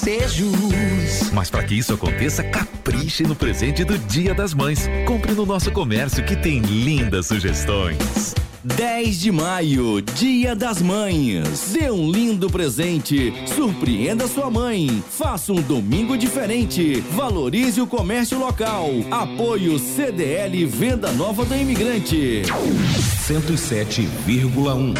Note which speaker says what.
Speaker 1: Mas para que isso aconteça, capriche no presente do Dia das Mães. Compre no nosso comércio que tem lindas sugestões.
Speaker 2: 10 de maio, Dia das Mães. Dê um lindo presente. Surpreenda sua mãe. Faça um domingo diferente. Valorize o comércio local. Apoio CDL Venda Nova do Imigrante.
Speaker 3: 107,1